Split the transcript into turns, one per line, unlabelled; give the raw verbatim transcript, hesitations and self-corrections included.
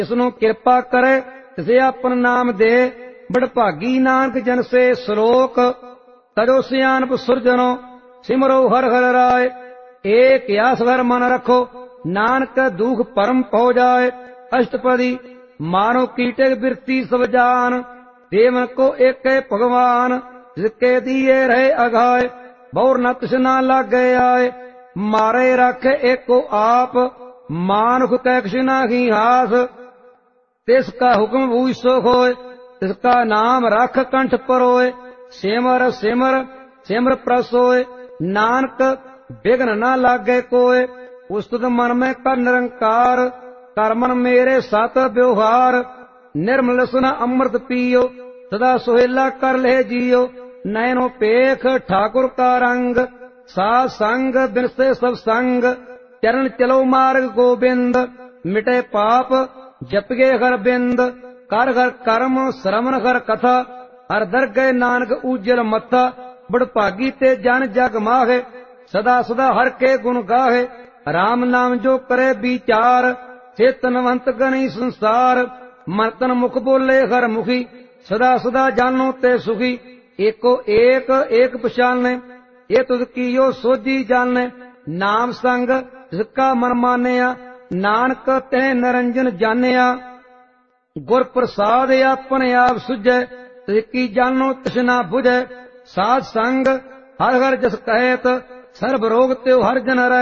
जिसनु कृपा करे तिसे अपन नाम दे। बड़भागी नानक जन से श्लोक तजो सियानप सुरजनो सिमरो हर हर राय। एक यास घर मन रखो नानक दुख परम पौ जाए। अष्टपदी मानो कीटे बिरती सब जान देवन को एक भगवान जिसके दिए रहे अघाय बौर न तृष्णा लागे आए। मारे रखे एको आप मानुख कैक्षिना ही हास तिसका हुक्म भूई सो होय तिसका नाम रख कंठ परोय। सिमर सिमर सिमर प्रसोय नानक विघ्न न लागे कोय। उस्तुत मन में कर निरंकार कर मन मेरे साथ व्यवहार। निर्मल सुन अमृत पियो सदा सुहेला कर ले जियो। नैनो पेख ठाकुर का रंग साध संग बिन से सब संग। चरण चलो मार्ग गोबिंद मिटे पाप जपगे हर बिंद। कर हर कर्म श्रवण हर कथा हर दर गए नानक उज्जल मथा। बड़भागी ते जन जग माहे सदा सदा हर के गुण गाहे। राम नाम जो करे विचार चेतनवंत गणी संसार। मर्तन मुख बोले हर मुखी सदा सदा जानो ते सुखी। एको एक एक पछाने ये तुझ कीयो सोजी जाने। नाम संग जिसका मन मानिया नानक ते निरंजन जानिया। गुर प्रसाद अपने आप सुझे तिसकी जानो तृष्णा बुझे। साध संग हर हर जस कहत सर्व रोग त्यो हर जन रहे।